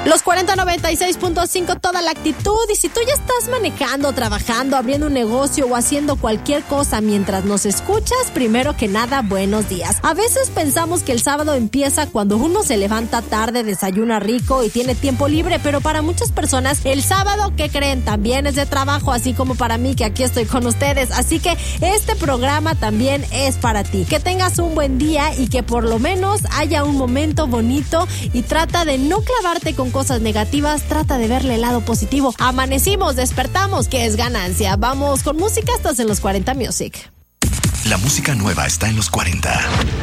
Los 4096.5, toda la actitud. Y si tú ya estás manejando, trabajando, abriendo un negocio o haciendo cualquier cosa mientras nos escuchas, primero que nada, buenos días. A veces pensamos que el sábado empieza cuando uno se levanta tarde, desayuna rico y tiene tiempo libre, pero para muchas personas el sábado, ¿qué creen? También es de trabajo, así como para mí, que aquí estoy con ustedes. Así que este programa también es para ti. Que tengas un buen día y que por lo menos haya un momento bonito, y trata de no clavarte con cosas negativas, trata de verle el lado positivo. Amanecimos, despertamos, que es ganancia. Vamos con música, estás en los 40 Music. La música nueva está en los 40.